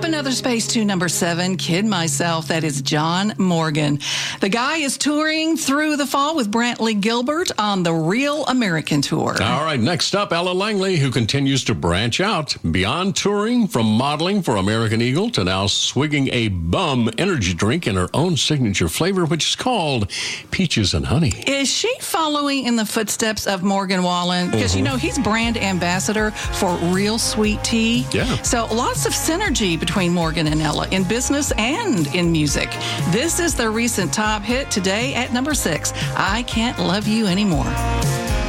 Up another space to number 7, Kid Myself. That is John Morgan. The guy is touring through the fall with Brantley Gilbert on the Real American Tour. All right, next up, Ella Langley, who continues to branch out beyond touring, from modeling for American Eagle to now swigging a bum energy drink in her own signature flavor, which is called Peaches and Honey. Is she following in the footsteps of Morgan Wallen? Because, you know, he's brand ambassador for Real Sweet Tea. Yeah. So lots of synergy between Morgan and Ella in business and in music. This is their recent top hit today at number 6, I Can't Love You Anymore.